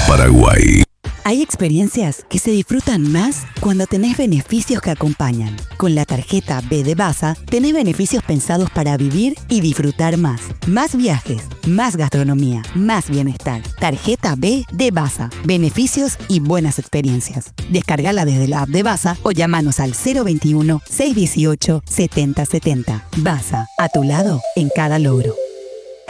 Paraguay. Hay experiencias que se disfrutan más cuando tenés beneficios que acompañan. Con la tarjeta B de Basa, tenés beneficios pensados para vivir y disfrutar más. Más viajes, más gastronomía, más bienestar. Tarjeta B de Basa. Beneficios y buenas experiencias. Descargala desde la app de Basa o llamanos al 021-618-7070. Basa, a tu lado en cada logro.